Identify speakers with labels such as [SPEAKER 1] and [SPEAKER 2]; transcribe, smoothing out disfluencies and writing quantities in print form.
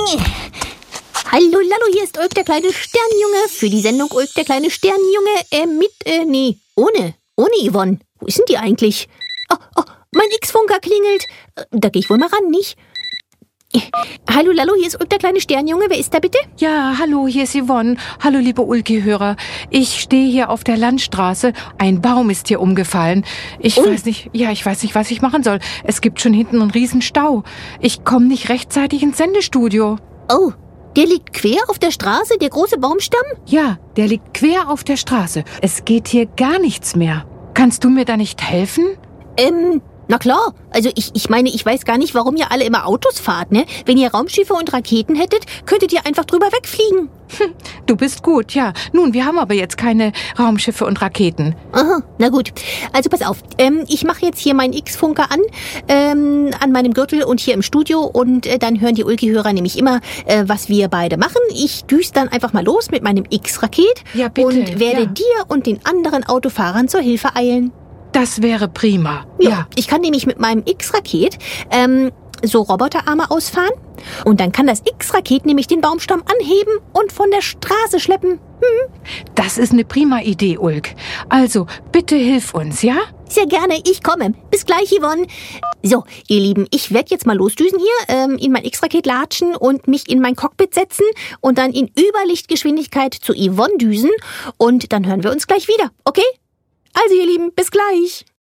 [SPEAKER 1] Hallo Lallo, hier ist Ulk, der kleine Sternenjunge. Für die Sendung Ulk, der kleine Sternenjunge, ohne Yvonne. Wo ist denn die eigentlich? Oh, mein X-Funker klingelt. Da gehe ich wohl mal ran, nicht? Hallo Lallo, hier ist Ulk, der kleine Sternenjunge. Wer ist da bitte?
[SPEAKER 2] Ja, hallo, hier ist Yvonne. Hallo, liebe Ulki-Hörer. Ich stehe hier auf der Landstraße. Ein Baum ist hier umgefallen. Ich weiß nicht, was ich machen soll. Es gibt schon hinten einen riesen Stau. Ich komme nicht rechtzeitig ins Sendestudio.
[SPEAKER 1] Oh, der liegt quer auf der Straße, der große Baumstamm?
[SPEAKER 2] Ja, der liegt quer auf der Straße. Es geht hier gar nichts mehr. Kannst du mir da nicht helfen?
[SPEAKER 1] Na klar. Also ich meine, ich weiß gar nicht, warum ihr alle immer Autos fahrt, ne? Wenn ihr Raumschiffe und Raketen hättet, könntet ihr einfach drüber wegfliegen.
[SPEAKER 2] Du bist gut, ja. Nun, wir haben aber jetzt keine Raumschiffe und Raketen.
[SPEAKER 1] Aha, na gut. Also pass auf, ich mache jetzt hier meinen X-Funker an meinem Gürtel und hier im Studio und dann hören die Ulki-Hörer nämlich immer, was wir beide machen. Ich düse dann einfach mal los mit meinem X-Raket und werde dir und den anderen Autofahrern zur Hilfe eilen.
[SPEAKER 2] Das wäre prima.
[SPEAKER 1] Ja. Ich kann nämlich mit meinem X-Raket so Roboterarme ausfahren und dann kann das X-Raket nämlich den Baumstamm anheben und von der Straße schleppen.
[SPEAKER 2] Das ist eine prima Idee, Ulk. Also, bitte hilf uns, ja?
[SPEAKER 1] Sehr gerne, ich komme. Bis gleich, Yvonne. So, ihr Lieben, ich werde jetzt mal losdüsen hier, in mein X-Raket latschen und mich in mein Cockpit setzen und dann in Überlichtgeschwindigkeit zu Yvonne düsen und dann hören wir uns gleich wieder, okay? Also, ihr Lieben, bis gleich.